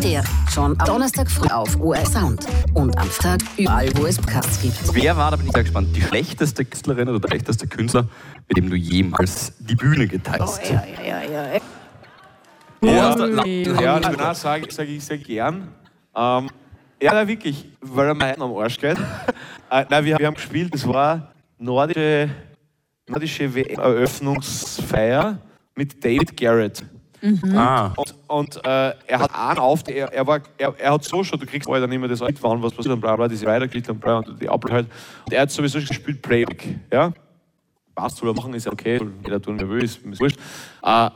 dir schon am Donnerstag früh auf ORF Sound und am Freitag überall, wo es Podcasts gibt. Wer war, da bin ich sehr gespannt, die schlechteste Künstlerin oder der schlechteste Künstler, mit dem du jemals die Bühne geteilt hast? Ja, sage ich sehr gern. Ja, wirklich, weil er meinen am Arsch geht. Nein, wir haben gespielt, das war nordische WM-Eröffnungsfeier mit David Garrett. Und er hat einen auf, er hat so schon, du kriegst vorher dann immer das mitfahren, was passiert und bla bla, diese Weiterklick und bla und die Upload halt. Und er hat sowieso gespielt Playback, ja. Passt, soll er machen, ist ja okay, jeder tun, wer will, ist wurscht.